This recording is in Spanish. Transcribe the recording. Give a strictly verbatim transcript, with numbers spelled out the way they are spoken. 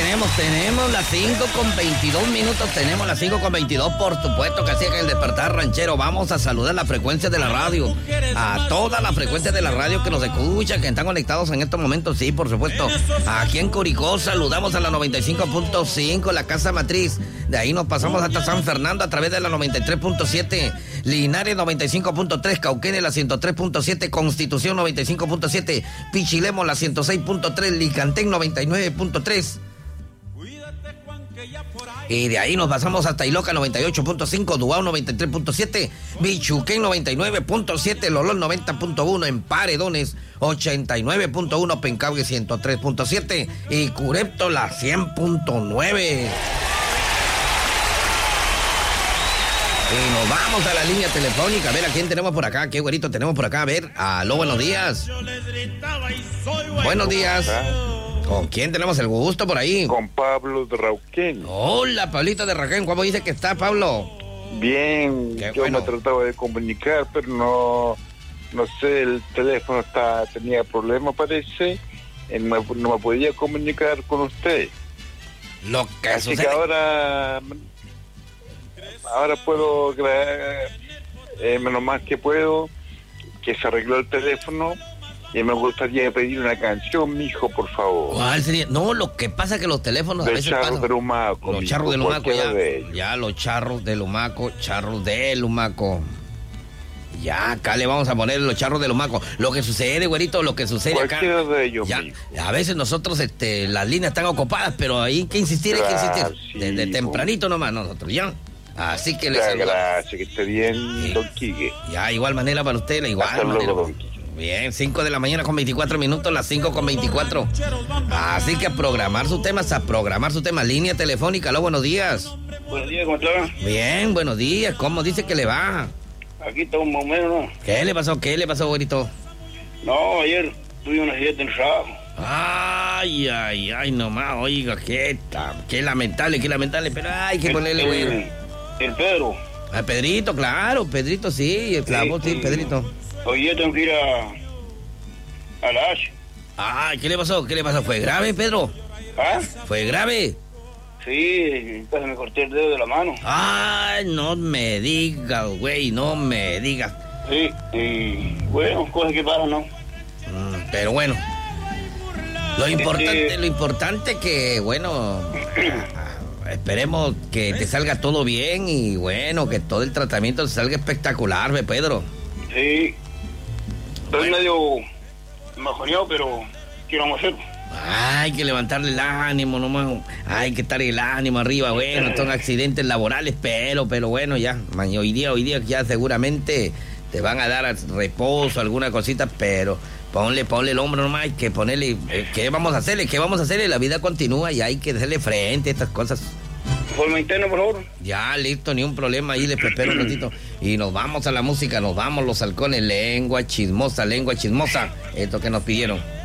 tenemos, tenemos las cinco con veintidós minutos, tenemos las cinco con veintidós, por supuesto que así que el despertar ranchero. Vamos a saludar la frecuencia de la radio, a toda la frecuencia de la radio que nos escucha, que están conectados en estos momentos, sí, por supuesto. Aquí en Curicó saludamos a la noventa y cinco punto cinco, la casa matriz. De ahí nos pasamos hasta San Fernando a través de la noventa y tres punto siete, Linares noventa y cinco punto tres, Cauquenes la ciento tres punto siete, Constitución noventa y cinco punto siete, Pichilemo la ciento seis punto tres, Licantén noventa y nueve punto tres. Y de ahí nos pasamos hasta Iloca noventa y ocho punto cinco, Duao noventa y tres punto siete, Bichuquén noventa y nueve punto siete, Lolón noventa punto uno, en Paredones ochenta y nueve punto uno, Pencaugue ciento tres punto siete y Curepto la cien punto nueve. Y nos vamos a la línea telefónica, a ver a quién tenemos por acá, qué güerito tenemos por acá, a ver, aló, buenos días. Buenos días. ¿Con quién tenemos el gusto por ahí? Con Pablo de Rauquén. Hola, Pablito de Rauquén, ¿cómo dice que está, Pablo? Bien, qué yo bueno. me trataba de comunicar, pero no, no sé, el teléfono está, tenía problemas, parece, y no me, no me podía comunicar con usted. Lo que Así sucede... que ahora, ahora puedo creer, eh, menos más que puedo, que se arregló el teléfono. Y me gustaría pedir una canción, mijo, por favor. ¿Cuál sería? No, lo que pasa es que los teléfonos a Los veces charros pasan. de Lumaco. Los mijo, charros de Lumaco, ya. de ellos. Ya, los charros de Lumaco, charros de Lumaco. Ya, acá le vamos a poner los charros de Lumaco. Lo que sucede, güerito, lo que sucede acá. Cualquiera de ellos, Ya, mijo. a veces nosotros, este, las líneas están ocupadas, pero ahí hay que insistir, hay que Claro, insistir. sí, Desde hijo. tempranito nomás nosotros, ¿ya? Así que le Ya, saludamos. gracias, que esté bien, Sí. don Quique. Ya, igual manera para usted, la igual Hasta manera. luego, don Quique. Bien, cinco de la mañana con veinticuatro minutos, las cinco con veinticuatro. Así que a programar sus temas, a programar su tema. Línea telefónica, aló, buenos días. Buenos días, ¿cómo está? Bien, buenos días, ¿cómo dice que le va? Aquí está un momento, ¿no? ¿Qué le pasó? ¿Qué le pasó, güerito? No, ayer tuve una accidente en el trabajo. Ay, ay, ay, nomás, oiga, qué, ta- qué lamentable, qué lamentable, pero hay que ponerle, el, güey. el, el Pedro. A Pedrito, claro, Pedrito, sí, el clavo, sí, sí. Pedrito. Hoy yo tengo que ir a, a la H. Ay, ¿qué le pasó? ¿Qué le pasó? ¿Fue grave, Pedro? ¿Ah? ¿Fue grave? Sí, casi me corté el dedo de la mano. Ay, no me digas, güey, no me digas. Sí, y bueno, cosas que pasan, ¿no? Mm, pero bueno, lo importante, Este- lo importante que, bueno, esperemos que te salga todo bien y bueno, que todo el tratamiento salga espectacular, ve, Pedro. Sí. Estoy medio majoneado, pero ¿qué vamos a hacer? Hay que levantarle el ánimo, nomás. Hay que estar el ánimo arriba. Bueno, son accidentes laborales, pero, pero bueno, ya. man, Hoy día, hoy día ya seguramente te van a dar reposo, alguna cosita, pero ponle, ponle el hombro nomás. Hay que ponerle, eh, ¿qué vamos a hacerle? ¿Qué vamos a hacerle? La vida continúa y hay que hacerle frente a estas cosas. Forma interna, por favor. Ya, listo, ni un problema. Ahí les espero un ratito. Y nos vamos a la música, nos vamos los halcones. Lengua chismosa, lengua chismosa. Esto que nos pidieron.